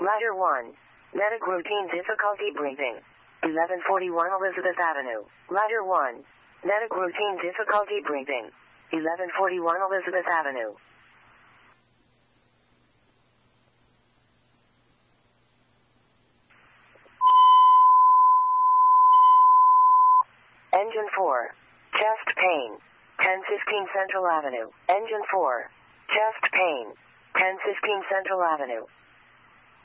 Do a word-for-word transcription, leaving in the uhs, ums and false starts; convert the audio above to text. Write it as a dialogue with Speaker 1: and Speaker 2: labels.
Speaker 1: Ladder one. Medic routine difficulty breathing. eleven forty-one Elizabeth Avenue. Ladder one. Medic routine difficulty breathing. eleven forty-one Elizabeth Avenue. Engine four. Chest pain. ten fifteen Central Avenue. Engine four. Chest pain. ten fifteen Central Avenue.